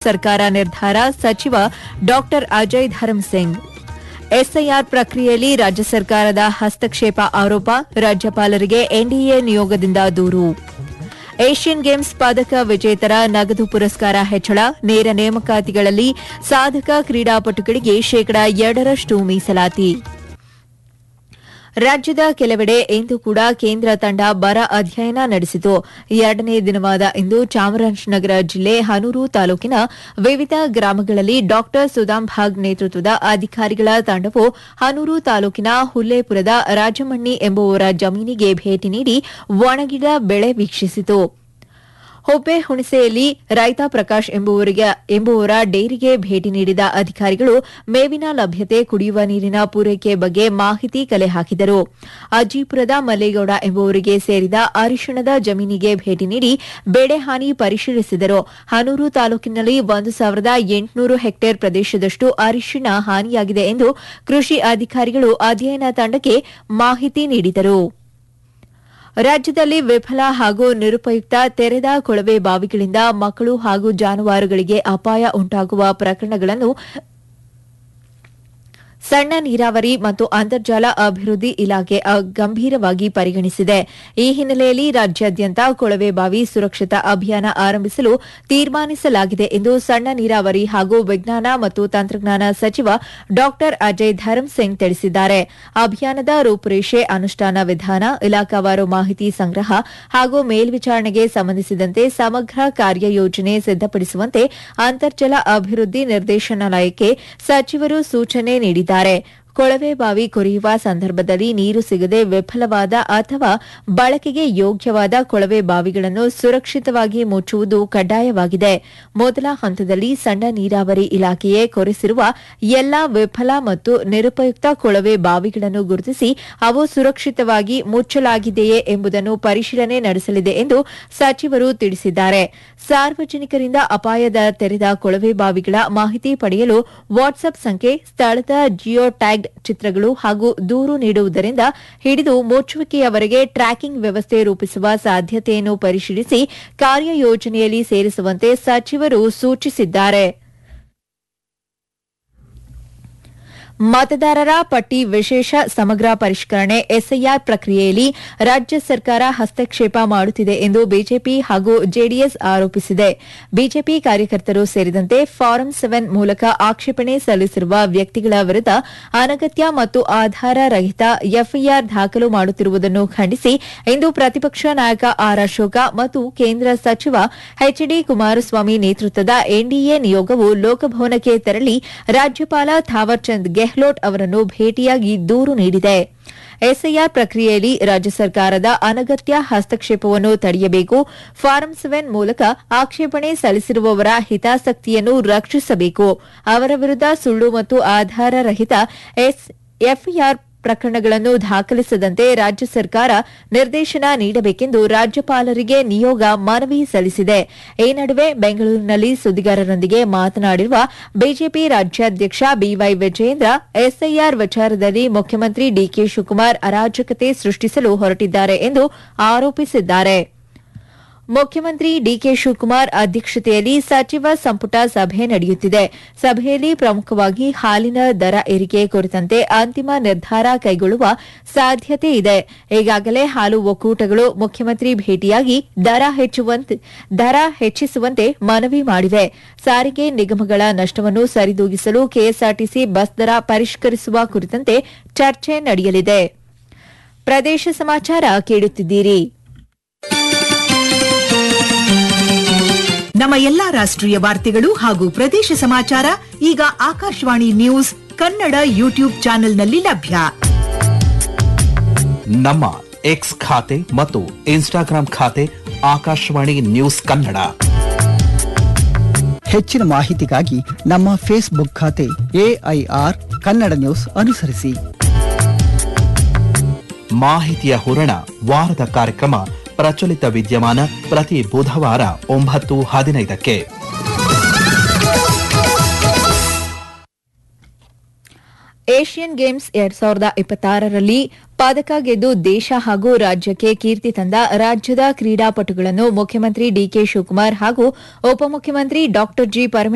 ಸರ್ಕಾರ ನಿರ್ಧಾರ ಸಚಿವ ಡಾ ಅಜಯ್ ಧರ್ಮಸಿಂಗ್. ಎಸ್ಐಆರ್ ಪ್ರಕ್ರಿಯೆಯಲ್ಲಿ ರಾಜ್ಯ ಸರ್ಕಾರದ ಹಸ್ತಕ್ಷೇಪ ಆರೋಪ, ರಾಜ್ಯಪಾಲರಿಗೆ ಎನ್ಡಿಎ ನಿಯೋಗದಿಂದ ದೂರು. ಏಷ್ಯನ್ ಗೇಮ್ಸ್ ಪದಕ ವಿಜೇತರ ನಗದು ಪುರಸ್ಕಾರ ಹೆಚ್ಚಳ, ನೇರ ನೇಮಕಾತಿಗಳಲ್ಲಿ ಸಾಧಕ ಕ್ರೀಡಾಪಟುಗಳಿಗೆ ಶೇಕಡಾ 2% ಮೀಸಲಾತಿ. ರಾಜ್ಯದ ಕೆಲವೆಡೆ ಇಂದು ಕೂಡ ಕೇಂದ್ರ ತಂಡ ಬರ ಅಧ್ಯಯನ ನಡೆಸಿತು. 2ನೇ ದಿನವಾದ ಇಂದು ಚಾಮರಾಜನಗರ ಜಿಲ್ಲೆ ಹನೂರು ತಾಲೂಕಿನ ವಿವಿಧ ಗ್ರಾಮಗಳಲ್ಲಿ ಡಾ ಸುದಾಮ್ ಭಾಗ್ ನೇತೃತ್ವದ ಅಧಿಕಾರಿಗಳ ತಂಡವು ಹನೂರು ತಾಲೂಕಿನ ಹುಲ್ಲೇಪುರದ ರಾಜಮಣ್ಣಿ ಎಂಬುವರ ಜಮೀನಿಗೆ ಭೇಟಿ ನೀಡಿ ಒಣಗಿದ ಬೆಳೆ ವೀಕ್ಷಿಸಿತು. ಹುಬ್ಬೆ ಹುಣಸೆಯಲ್ಲಿ ರೈತ ಪ್ರಕಾಶ್ ಎಂಬುವರ ಡೇರಿಗೆ ಭೇಟಿ ನೀಡಿದ ಅಧಿಕಾರಿಗಳು ಮೇವಿನ ಲಭ್ಯತೆ, ಕುಡಿಯುವ ನೀರಿನ ಪೂರೈಕೆ ಬಗ್ಗೆ ಮಾಹಿತಿ ಕಲೆ ಹಾಕಿದರು. ಅಜ್ಜಿಪುರದ ಮಲ್ಲೇಗೌಡ ಎಂಬುವರಿಗೆ ಸೇರಿದ ಅರಿಶಿಣದ ಜಮೀನಿಗೆ ಭೇಟಿ ನೀಡಿ ಬೆಳೆ ಹಾನಿ ಪರಿಶೀಲಿಸಿದರು. ಹನೂರು ತಾಲೂಕಿನಲ್ಲಿ 1,800 ಹೆಕ್ಟೇರ್ ಪ್ರದೇಶದಷ್ಟು ಅರಿಶಿಣ ಹಾನಿಯಾಗಿದೆ ಎಂದು ಕೃಷಿ ಅಧಿಕಾರಿಗಳು ಅಧ್ಯಯನ ತಂಡಕ್ಕೆ ಮಾಹಿತಿ ನೀಡಿದರು. ರಾಜ್ಯದಲ್ಲಿ ವಿಫಲ ಹಾಗೂ ನಿರುಪಯುಕ್ತ ತೆರೆದ ಕೊಳವೆ ಬಾವಿಗಳಿಂದ ಮಕ್ಕಳು ಹಾಗೂ ಜಾನುವಾರುಗಳಿಗೆ ಅಪಾಯ ಉಂಟಾಗುವ ಪ್ರಕರಣಗಳನ್ನು ಸಣ್ಣ ನೀರಾವರಿ ಮತ್ತು ಅಂತರ್ಜಲ ಅಭಿವೃದ್ಧಿ ಇಲಾಖೆ ಗಂಭೀರವಾಗಿ ಪರಿಗಣಿಸಿದೆ. ಈ ಹಿನ್ನೆಲೆಯಲ್ಲಿ ರಾಜ್ಯಾದ್ಯಂತ ಕೊಳವೆ ಬಾವಿ ಸುರಕ್ಷತಾ ಅಭಿಯಾನ ಆರಂಭಿಸಲು ತೀರ್ಮಾನಿಸಲಾಗಿದೆ ಎಂದು ಸಣ್ಣ ನೀರಾವರಿ ಹಾಗೂ ವಿಜ್ಞಾನ ಮತ್ತು ತಂತ್ರಜ್ಞಾನ ಸಚಿವ ಡಾ ಅಜಯ್ ಧರ್ಮಸಿಂಗ್ ತಿಳಿಸಿದ್ದಾರೆ. ಅಭಿಯಾನದ ರೂಪುರೇಷೆ, ಅನುಷ್ಠಾನ ವಿಧಾನ, ಇಲಾಖಾವಾರು ಮಾಹಿತಿ ಸಂಗ್ರಹ ಹಾಗೂ ಮೇಲ್ವಿಚಾರಣೆಗೆ ಸಂಬಂಧಿಸಿದಂತೆ ಸಮಗ್ರ ಕಾರ್ಯಯೋಜನೆ ಸಿದ್ದಪಡಿಸುವಂತೆ ಅಂತರ್ಜಲ ಅಭಿವೃದ್ಧಿ ನಿರ್ದೇಶನಾಲಯಕ್ಕೆ ಸಚಿವರು ಸೂಚನೆ ನೀಡಿದ್ದಾರೆ. ಕೊಳವೆ ಬಾವಿ ಕೊರೆಯುವ ಸಂದರ್ಭದಲ್ಲಿ ನೀರು ಸಿಗದೆ ವಿಫಲವಾದ ಅಥವಾ ಬಳಕೆಗೆ ಯೋಗ್ಯವಾದ ಕೊಳವೆ ಬಾವಿಗಳನ್ನು ಸುರಕ್ಷಿತವಾಗಿ ಮುಚ್ಚುವುದು ಕಡ್ಡಾಯವಾಗಿದೆ. ಮೊದಲ ಹಂತದಲ್ಲಿ ಸಣ್ಣ ನೀರಾವರಿ ಇಲಾಖೆಯೇ ಕೊರೆಸಿರುವ ಎಲ್ಲಾ ವಿಫಲ ಮತ್ತು ನಿರುಪಯುಕ್ತ ಕೊಳವೆ ಬಾವಿಗಳನ್ನು ಗುರುತಿಸಿ ಅವು ಸುರಕ್ಷಿತವಾಗಿ ಮುಚ್ಚಲಾಗಿದೆಯೇ ಎಂಬುದನ್ನು ಪರಿಶೀಲನೆ ನಡೆಸಲಿದೆ ಎಂದು ಸಚಿವರು ತಿಳಿಸಿದ್ದಾರೆ. ಸಾರ್ವಜನಿಕರಿಂದ ಅಪಾಯದ ತೆರೆದ ಕೊಳವೆ ಬಾವಿಗಳ ಮಾಹಿತಿ ಪಡೆಯಲು ವಾಟ್ಸ್ಆಪ್ ಸಂಖ್ಯೆ, ಸ್ಥಳದ ಜಿಯೋ ಟ್ಯಾಗ್ಡ್ ಚಿತ್ರಗಳು ಹಾಗೂ ದೂರು ನೀಡುವುದರಿಂದ ಹಿಡಿದು ಮುಚ್ಚುವಿಕೆಯವರೆಗೆ ಟ್ರ್ಯಾಕಿಂಗ್ ವ್ಯವಸ್ಥೆ ರೂಪಿಸುವ ಸಾಧ್ಯತೆಯನ್ನು ಪರಿಶೀಲಿಸಿ ಕಾರ್ಯಯೋಜನೆಯಲ್ಲಿ ಸೇರಿಸುವಂತೆ ಸಚಿವರು ಸೂಚಿಸಿದ್ದಾರೆ. ಮತದಾರರ ಪಟ್ಟಿ ವಿಶೇಷ ಸಮಗ್ರ ಪರಿಷ್ಕರಣೆ ಎಸ್ಐಆರ್ ಪ್ರಕ್ರಿಯೆಯಲ್ಲಿ ರಾಜ್ಯ ಸರ್ಕಾರ ಹಸ್ತಕ್ಷೇಪ ಮಾಡುತ್ತಿದೆ ಎಂದು ಬಿಜೆಪಿ ಹಾಗೂ ಜೆಡಿಎಸ್ ಆರೋಪಿಸಿದೆ. ಬಿಜೆಪಿ ಕಾರ್ಯಕರ್ತರು ಸೇರಿದಂತೆ ಫಾರಂ 7 ಮೂಲಕ ಆಕ್ಷೇಪಣೆ ಸಲ್ಲಿಸಿರುವ ವ್ಯಕ್ತಿಗಳ ವಿರುದ್ಧ ಅನಗತ್ಯ ಮತ್ತು ಆಧಾರ ರಹಿತ ಎಫ್ಐಆರ್ ದಾಖಲು ಮಾಡುತ್ತಿರುವುದನ್ನು ಖಂಡಿಸಿ ಇಂದು ಪ್ರತಿಪಕ್ಷ ನಾಯಕ ಆರ್ ಅಶೋಕ ಮತ್ತು ಕೇಂದ್ರ ಸಚಿವ ಎಚ್ಡಿ ಕುಮಾರಸ್ವಾಮಿ ನೇತೃತ್ವದ ಎನ್ಡಿಎ ನಿಯೋಗವು ಲೋಕಭವನಕ್ಕೆ ತೆರಳಿ ರಾಜ್ಯಪಾಲ ಥಾವರ್ಚಂದ್ ಗೆಹ್ಲೋಟ್ ಅವರನ್ನು ಭೇಟಿಯಾಗಿ ದೂರು ನೀಡಿದೆ. ಎಸ್ಐಆರ್ ಪ್ರಕ್ರಿಯೆಯಲ್ಲಿ ರಾಜ್ಯ ಸರ್ಕಾರದ ಅನಗತ್ಯ ಹಸ್ತಕ್ಷೇಪವನ್ನು ತಡೆಯಬೇಕು, ಫಾರಂ 7 ಮೂಲಕ ಆಕ್ಷೇಪಣೆ ಸಲ್ಲಿಸಿರುವವರ ಹಿತಾಸಕ್ತಿಯನ್ನು ರಕ್ಷಿಸಬೇಕು, ಅವರ ವಿರುದ್ಧ ಸುಳ್ಳು ಮತ್ತು ಆಧಾರ ರಹಿತ ಎಫ್ಐಆರ್ ಪ್ರಕರಣಗಳನ್ನು ದಾಖಲಿಸದಂತೆ ರಾಜ್ಯ ಸರ್ಕಾರ ನಿರ್ದೇಶನ ನೀಡಬೇಕೆಂದು ರಾಜ್ಯಪಾಲರಿಗೆ ನಿಯೋಗ ಮನವಿ ಸಲ್ಲಿಸಿದೆ. ಈ ನಡುವೆ ಬೆಂಗಳೂರಿನಲ್ಲಿ ಸುದ್ದಿಗಾರರೊಂದಿಗೆ ಮಾತನಾಡಿರುವ ಬಿಜೆಪಿ ರಾಜ್ಯಾಧ್ಯಕ್ಷ ಬಿವೈ ವಿಜಯೇಂದ್ರ, ಎಸ್ಐಆರ್ ವಿಚಾರದಲ್ಲಿ ಮುಖ್ಯಮಂತ್ರಿ ಡಿಕೆ ಶಿವಕುಮಾರ್ ಅರಾಜಕತೆ ಸೃಷ್ಟಿಸಲು ಹೊರಟಿದ್ದಾರೆ ಎಂದು ಆರೋಪಿಸಿದ್ದಾರೆ. ಮುಖ್ಯಮಂತ್ರಿ ಡಿಕೆ ಶಿವಕುಮಾರ್ ಅಧ್ಯಕ್ಷತೆಯಲ್ಲಿ ಸಚಿವ ಸಂಪುಟ ಸಭೆ ನಡೆಯುತ್ತಿದೆ. ಸಭೆಯಲ್ಲಿ ಪ್ರಮುಖವಾಗಿ ಹಾಲಿನ ದರ ಏರಿಕೆ ಕುರಿತಂತೆ ಅಂತಿಮ ನಿರ್ಧಾರ ಕೈಗೊಳ್ಳುವ ಸಾಧ್ಯತೆ ಇದೆ. ಈಗಾಗಲೇ ಹಾಲು ಒಕ್ಕೂಟಗಳು ಮುಖ್ಯಮಂತ್ರಿ ಭೇಟಿಯಾಗಿ ದರ ಹೆಚ್ಚಿಸುವಂತೆ ಮನವಿ ಮಾಡಿವೆ. ಸಾರಿಗೆ ನಿಗಮಗಳ ನಷ್ಟವನ್ನು ಸರಿದೂಗಿಸಲು ಕೆಎಸ್ಆರ್ಟಿಸಿ ಬಸ್ ದರ ಪರಿಷ್ಕರಿಸುವ ಕುರಿತಂತೆ ಚರ್ಚೆ ನಡೆಯಲಿದೆ. ಪ್ರದೇಶ ಸಮಾಚಾರ ಕೇಳುತ್ತಿದ್ದೀರಿ. ನಮ್ಮ ಎಲ್ಲಾ ರಾಷ್ಟ್ರೀಯ ವಾರ್ತೆಗಳು ಹಾಗೂ ಪ್ರದೇಶ ಸಮಾಚಾರ ಈಗ ಆಕಾಶವಾಣಿ ನ್ಯೂಸ್ ಕನ್ನಡ ಯೂಟ್ಯೂಬ್ ಚಾನೆಲ್ನಲ್ಲಿ ಲಭ್ಯ. ನಮ್ಮ ಎಕ್ಸ್ ಖಾತೆ ಮತ್ತು ಇನ್ಸ್ಟಾಗ್ರಾಂ ಖಾತೆ ಆಕಾಶವಾಣಿ ನ್ಯೂಸ್ ಕನ್ನಡ. ಹೆಚ್ಚಿನ ಮಾಹಿತಿಗಾಗಿ ನಮ್ಮ ಫೇಸ್ಬುಕ್ ಖಾತೆ ಎಐಆರ್ ಕನ್ನಡ ನ್ಯೂಸ್ ಅನುಸರಿಸಿ. ಮಾಹಿತಿಯ ಹೂರಣ, ವಾರದ ಕಾರ್ಯಕ್ರಮ ಪ್ರಚಲಿತ ವಿದ್ಯಮಾನ ಪ್ರತಿ ಬುಧವಾರ 9:15ಕ್ಕೆ. ಏಷ್ಯನ್ ಗೇಮ್ಸ್ 2026ರಲ್ಲಿ ಪದಕ ಗೆದ್ದು ದೇಶ ಹಾಗೂ ರಾಜ್ಯಕ್ಕೆ ಕೀರ್ತಿ ತಂದ ರಾಜ್ಯದ ಕ್ರೀಡಾಪಟುಗಳನ್ನು ಮುಖ್ಯಮಂತ್ರಿ ಡಿಕೆ ಶಿವಕುಮಾರ್ ಹಾಗೂ ಉಪಮುಖ್ಯಮಂತ್ರಿ ಡಾ ಜಿ